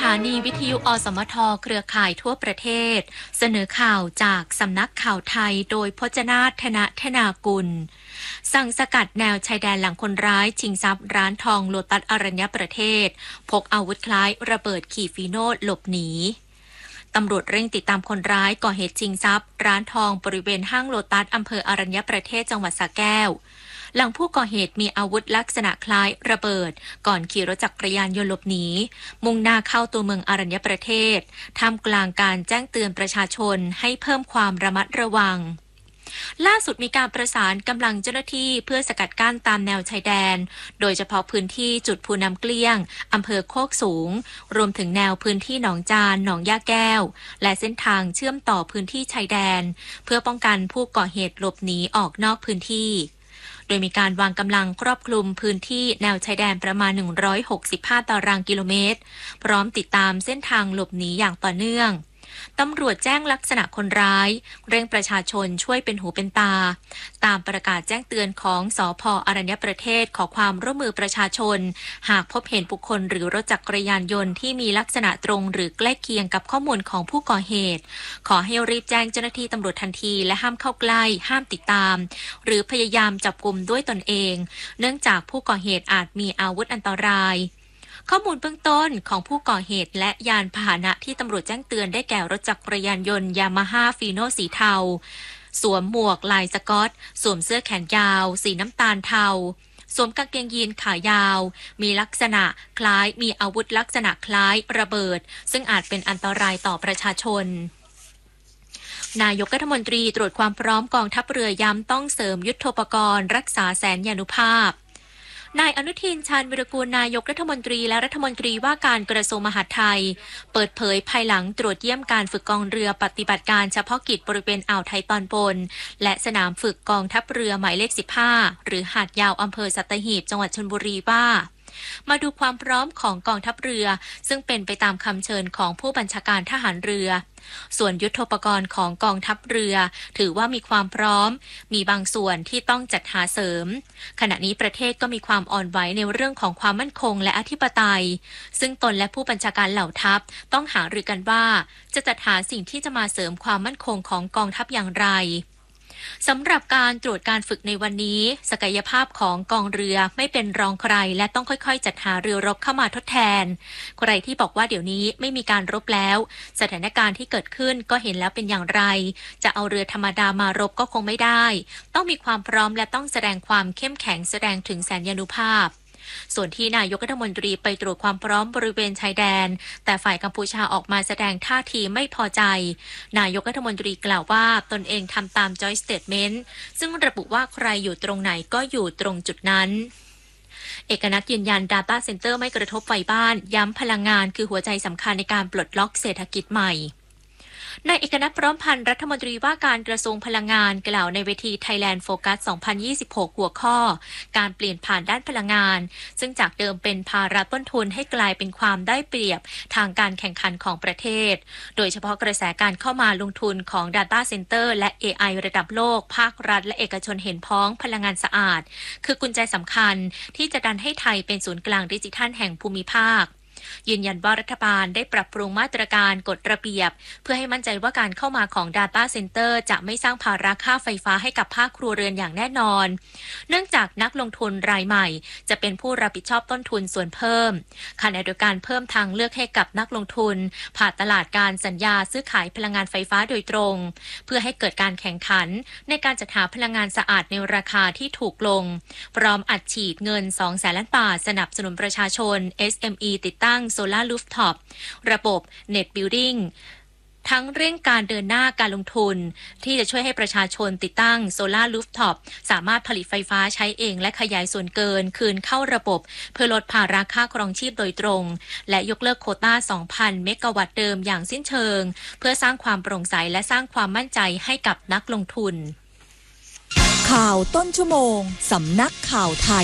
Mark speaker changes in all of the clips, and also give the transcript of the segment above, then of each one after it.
Speaker 1: านีวิทยุอสมทเครือข่ายทั่วประเทศเสนอข่าวจากสำนักข่าวไทยโดยพจนาถ ธนากุลสั่งสกัดแนวชายแดนหลังคนร้ายชิงทรัพย์ร้านทองโลตัสอรัญญประเทศพกอาวุธคล้ายระเบิดขี่ฟีโน่หลบหนีตำรวจเร่งติดตามคนร้ายก่อเหตุชิงทรัพย์ร้านทองบริเวณห้างโลตัสอำเภออรัญญประเทศจังหวัดสระแก้วหลังผู้ก่อเหตุมีอาวุธลักษณะคล้ายระเบิดก่อนขี่รถจักรยานยนต์หลบหนีมุ่งหน้าเข้าตัวเมืองอรัญญประเทศท่ามกลางการแจ้งเตือนประชาชนให้เพิ่มความระมัดระวังล่าสุดมีการประสานกำลังเจ้าหน้าที่เพื่อสกัดกั้นตามแนวชายแดนโดยเฉพาะพื้นที่จุดภูน้ำเกลี้ยงอำเภอโคกสูงรวมถึงแนวพื้นที่หนองจานหนองย่าแก้วและเส้นทางเชื่อมต่อพื้นที่ชายแดนเพื่อป้องกันผู้ก่อเหตุหลบหนีออกนอกพื้นที่โดยมีการวางกำลังครอบคลุมพื้นที่แนวชายแดนประมาณ165ตารางกิโลเมตรพร้อมติดตามเส้นทางหลบหนีอย่างต่อเนื่องตำรวจแจ้งลักษณะคนร้ายเร่งประชาชนช่วยเป็นหูเป็นตาตามประกาศแจ้งเตือนของสภ.อรัญญประเทศขอความร่วมมือประชาชนหากพบเห็นบุคคลหรือรถจักรยานยนต์ที่มีลักษณะตรงหรือใกล้เคียงกับข้อมูลของผู้ก่อเหตุขอให้รีบแจ้งเจ้าหน้าที่ตำรวจทันทีและห้ามเข้าใกล้ห้ามติดตามหรือพยายามจับกุมด้วยตนเองเนื่องจากผู้ก่อเหตุอาจมีอาวุธอันตรายข้อมูลเบื้องต้นของผู้ก่อเหตุและยานพาหนะที่ตำรวจแจ้งเตือนได้แก่รถจักรยานยนต์ยามาฮ่าฟีโน่สีเทาสวมหมวกลายสก๊อตสวมเสื้อแขนยาวสีน้ำตาลเทาสวมกางเกงยีนขายาวมีลักษณะคล้ายมีอาวุธลักษณะคล้ายระเบิดซึ่งอาจเป็นอันตรายต่อประชาชนนายกรัฐมนตรีตรวจความพร้อมกองทัพเรือย้ำต้องเสริมยุทโธปกรณ์รักษาแสนยานุภาพนายอนุทินชาญวิรากูลนายกรัฐมนตรีและรัฐมนตรีว่าการกระทรวงมหาดไทยเปิดเผยภายหลังตรวจเยี่ยมการฝึกกองเรือปฏิบัติการเฉพาะกิจบริเวณอ่าวไทยตอนบนและสนามฝึกกองทัพเรือหมายเลข15หรือหาดยาวอำเภอสัตหีบจังหวัดชลบุรีว่ามาดูความพร้อมของกองทัพเรือซึ่งเป็นไปตามคำเชิญของผู้บัญชาการทหารเรือส่วนยุทโธปกรณ์ของกองทัพเรือถือว่ามีความพร้อมมีบางส่วนที่ต้องจัดหาเสริมขณะนี้ประเทศก็มีความอ่อนไหวในเรื่องของความมั่นคงและอธิปไตยซึ่งตนและผู้บัญชาการเหล่าทัพต้องหารือกันว่าจะจัดหาสิ่งที่จะมาเสริมความมั่นคงของกองทัพอย่างไรสำหรับการตรวจการฝึกในวันนี้ศักยภาพของกองเรือไม่เป็นรองใครและต้องค่อยๆจัดหาเรือรบเข้ามาทดแทนใครที่บอกว่าเดี๋ยวนี้ไม่มีการรบแล้วสถานการณ์ที่เกิดขึ้นก็เห็นแล้วเป็นอย่างไรจะเอาเรือธรรมดามารบก็คงไม่ได้ต้องมีความพร้อมและต้องแสดงความเข้มแข็งแสดงถึงแสนยานุภาพส่วนที่นายกรัฐมนตรีไปตรวจความพร้อมบริเวณชายแดนแต่ฝ่ายกัมพูชาออกมาแสดงท่าทีไม่พอใจนายกรัฐมนตรีกล่าวว่าตนเองทำตาม Joint Statement ซึ่งระบุว่าใครอยู่ตรงไหนก็อยู่ตรงจุดนั้นเอกนัทยืนยัน Data Center ไม่กระทบไฟบ้านย้ำพลังงานคือหัวใจสำคัญในการปลดล็อกเศรษฐกิจใหม่นายเอกนัทพร้อมพันธ์รัฐมนตรีว่าการกระทรวงพลังงานกล่าวในเวที Thailand Focus 2026 หัวข้อการเปลี่ยนผ่านด้านพลังงานซึ่งจากเดิมเป็นภาระต้นทุนให้กลายเป็นความได้เปรียบทางการแข่งขันของประเทศโดยเฉพาะกระแสการเข้ามาลงทุนของ Data Center และ AI ระดับโลกภาครัฐและเอกชนเห็นพ้องพลังงานสะอาดคือกุญแจสำคัญที่จะดันให้ไทยเป็นศูนย์กลางดิจิทัลแห่งภูมิภาคยืนยันว่ารัฐบาลได้ปรับปรุงมาตรการกฎระเบียบเพื่อให้มั่นใจว่าการเข้ามาของ Data Center จะไม่สร้างภาระค่าไฟฟ้าให้กับภาคครัวเรือนอย่างแน่นอนเนื่องจากนักลงทุนรายใหม่จะเป็นผู้รับผิดชอบต้นทุนส่วนเพิ่มขณะเดียวกันเพิ่มทางเลือกให้กับนักลงทุนผ่านตลาดการสัญญาซื้อขายพลังงานไฟฟ้าโดยตรงเพื่อให้เกิดการแข่งขันในการจัดหาพลังงานสะอาดในราคาที่ถูกลงพร้อมอัดฉีดเงิน 200,000 ล้านบาทสนับสนุนประชาชน SME ติดตั้งSolar Rooftop ระบบ Net Building ทั้งเร่งการเดินหน้าการลงทุนที่จะช่วยให้ประชาชนติดตั้ง Solar Rooftop สามารถผลิตไฟฟ้าใช้เองและขยายส่วนเกินคืนเข้าระบบเพื่อลดภาระค่าครองชีพโดยตรงและยกเลิกโควต้า 2,000 เมกะวัตต์เดิมอย่างสิ้นเชิงเพื่อสร้างความโปร่งใสและสร้างความมั่นใจให้กับนักลงทุน
Speaker 2: ข่าวต้นชั่วโมงสำนักข่าวไทย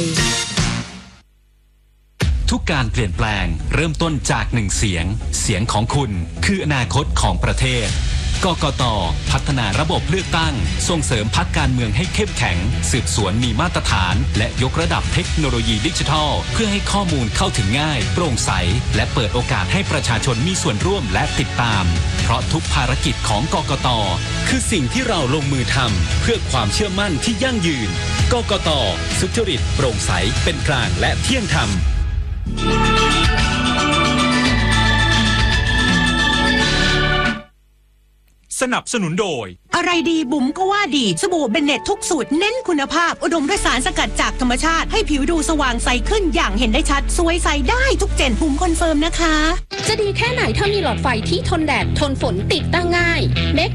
Speaker 3: ทุกการเปลี่ยนแปลงเริ่มต้นจากหนึ่งเสียงของคุณคืออนาคตของประเทศกกต.พัฒนาระบบเลือกตั้งส่งเสริมพรรคการเมืองให้เข้มแข็งสืบสวนมีมาตรฐานและยกระดับเทคโนโลยีดิจิทัลเพื่อให้ข้อมูลเข้าถึงง่ายโปร่งใสและเปิดโอกาสให้ประชาชนมีส่วนร่วมและติดตามเพราะทุกภารกิจของกกต.คือสิ่งที่เราลงมือทำเพื่อความเชื่อมั่นที่ยั่งยืนกกต.สุจริตโปร่งใสเป็นกลางและเที่ยงธรรม
Speaker 4: สนับสนุนโดย
Speaker 5: อะไรดีบุ๋มก็ว่าดีสบู่เบนเน็ตทุกสูตรเน้นคุณภาพอุดมด้วยสารสกัดจากธรรมชาติให้ผิวดูสว่างใสขึ้นอย่างเห็นได้ชัดสวยใสได้ทุกเจนบุ๋มคอนเฟิร์มนะคะ
Speaker 6: จะดีแค่ไหนถ้ามีหลอดไฟที่ทนแดดทนฝนติดตั้งง่าย Make